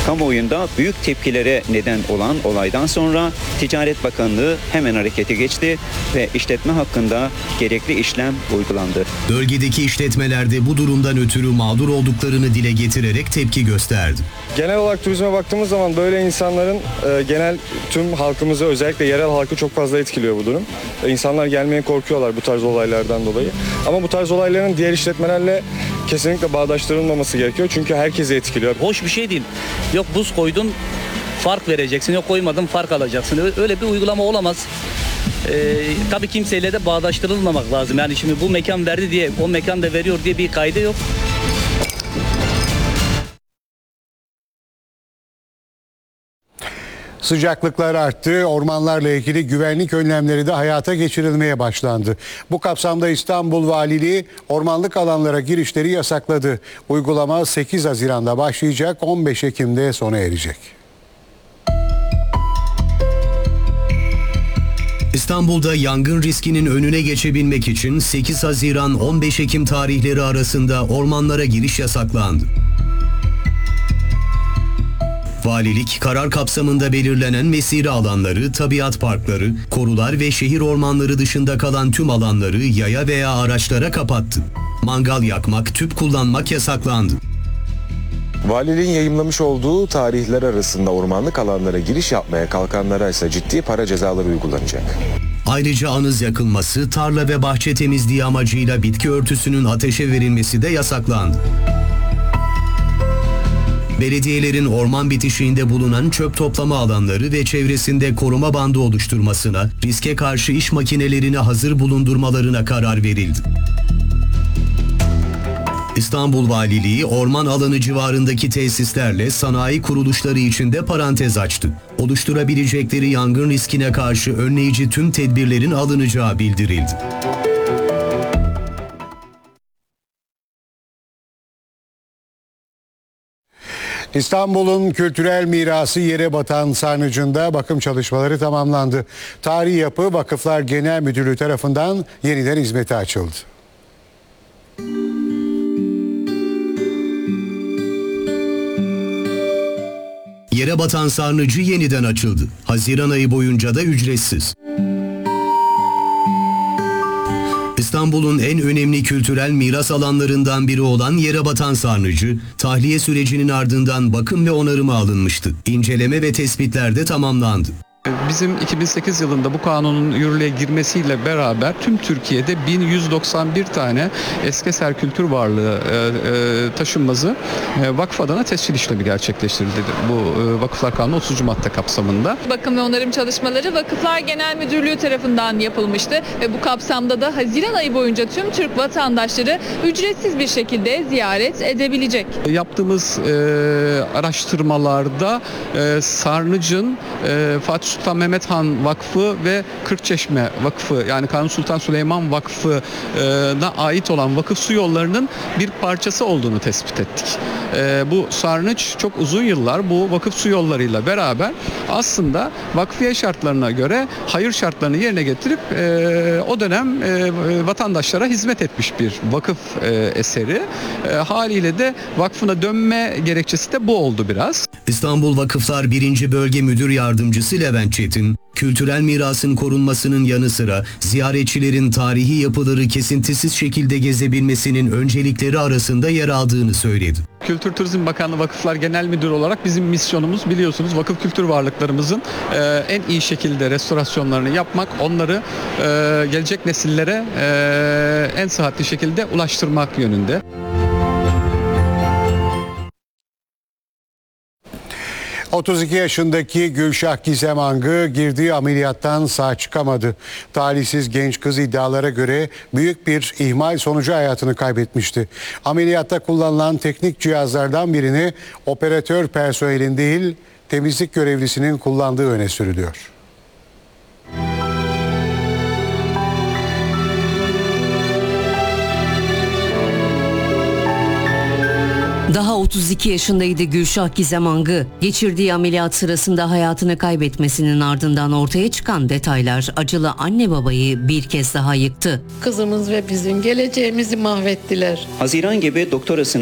Kamuoyunda büyük tepkilere neden olan olaydan sonra Ticaret Bakanlığı hemen harekete geçti ve işletme hakkında gerekli işlem uygulandı. Bölgedeki işletmelerde bu durumdan ötürü mağdur olduklarını dile getirerek tepki gösterdi. Genel olarak turizme baktığımız zaman böyle insanların genel tüm halkımızı, özellikle yerel halkı çok fazla etkiliyor bu durum. İnsanlar gelmeye korkuyorlar bu tarz olaylardan dolayı. Ama bu tarz olayların diğer işletmelerle kesinlikle bağdaştırılmaması gerekiyor. Çünkü herkesi etkiliyor. Hoş bir şey değil. Yok buz koydun fark vereceksin, yok koymadın fark alacaksın. Öyle bir uygulama olamaz. Tabii kimseyle de bağdaştırılmamak lazım. Yani şimdi bu mekan verdi diye o mekan da veriyor diye bir kaydı yok. Sıcaklıklar arttı, ormanlarla ilgili güvenlik önlemleri de hayata geçirilmeye başlandı. Bu kapsamda İstanbul Valiliği ormanlık alanlara girişleri yasakladı. Uygulama 8 Haziran'da başlayacak, 15 Ekim'de sona erecek. İstanbul'da yangın riskinin önüne geçebilmek için 8 Haziran 15 Ekim tarihleri arasında ormanlara giriş yasaklandı. Valilik, karar kapsamında belirlenen mesire alanları, tabiat parkları, korular ve şehir ormanları dışında kalan tüm alanları yaya veya araçlara kapattı. Mangal yakmak, tüp kullanmak yasaklandı. Valiliğin yayımlamış olduğu tarihler arasında ormanlık alanlara giriş yapmaya kalkanlara ise ciddi para cezaları uygulanacak. Ayrıca anız yakılması, tarla ve bahçe temizliği amacıyla bitki örtüsünün ateşe verilmesi de yasaklandı. Belediyelerin orman bitişiğinde bulunan çöp toplama alanları ve çevresinde koruma bandı oluşturmasına, riske karşı iş makinelerini hazır bulundurmalarına karar verildi. İstanbul Valiliği orman alanı civarındaki tesislerle sanayi kuruluşları için de parantez açtı. Oluşturabilecekleri yangın riskine karşı önleyici tüm tedbirlerin alınacağı bildirildi. İstanbul'un kültürel mirası yere batan sarnıcında bakım çalışmaları tamamlandı. Tarihi Yapı Vakıflar Genel Müdürlüğü tarafından yeniden hizmete açıldı. Yere batan sarnıcı yeniden açıldı. Haziran ayı boyunca da ücretsiz. İstanbul'un en önemli kültürel miras alanlarından biri olan Yerebatan Sarnıcı, tahliye sürecinin ardından bakım ve onarıma alınmıştı. İnceleme ve tespitler de tamamlandı. Bizim 2008 yılında bu kanunun yürürlüğe girmesiyle beraber tüm Türkiye'de 1191 tane eski eser kültür varlığı taşınmazı vakıf adına tescil işlemi gerçekleştirildi. Bu Vakıflar Kanunu 30. madde kapsamında. Bakım ve onarım çalışmaları Vakıflar Genel Müdürlüğü tarafından yapılmıştı ve bu kapsamda da Haziran ayı boyunca tüm Türk vatandaşları ücretsiz bir şekilde ziyaret edebilecek. Yaptığımız araştırmalarda Sarnıcın Fatih Sultan Mehmet Han Vakfı ve Kırkçeşme Vakfı, yani Kanuni Sultan Süleyman Vakfı'na ait olan vakıf su yollarının bir parçası olduğunu tespit ettik. Bu sarnıç çok uzun yıllar bu vakıf su yollarıyla beraber aslında vakfiye şartlarına göre hayır şartlarını yerine getirip o dönem vatandaşlara hizmet etmiş bir vakıf eseri. Haliyle de vakfına dönme gerekçesi de bu oldu biraz. İstanbul Vakıflar 1. Bölge Müdür Yardımcısı Levent Çetin, kültürel mirasın korunmasının yanı sıra ziyaretçilerin tarihi yapıları kesintisiz şekilde gezebilmesinin öncelikleri arasında yer aldığını söyledi. Kültür Turizm Bakanlığı Vakıflar Genel Müdürü olarak bizim misyonumuz, biliyorsunuz, vakıf kültür varlıklarımızın en iyi şekilde restorasyonlarını yapmak, onları gelecek nesillere en sıhhatli şekilde ulaştırmak yönünde. 32 yaşındaki Gülşah Gizem Angı girdiği ameliyattan sağ çıkamadı. Talihsiz genç kız iddialara göre büyük bir ihmal sonucu hayatını kaybetmişti. Ameliyatta kullanılan teknik cihazlardan birini operatör personelin değil, temizlik görevlisinin kullandığı öne sürülüyor. Daha 32 yaşındaydı Gülşah Gizem Angı. Geçirdiği ameliyat sırasında hayatını kaybetmesinin ardından ortaya çıkan detaylar acılı anne babayı bir kez daha yıktı. Kızımız ve bizim geleceğimizi mahvettiler. Haziran gibi doktorasını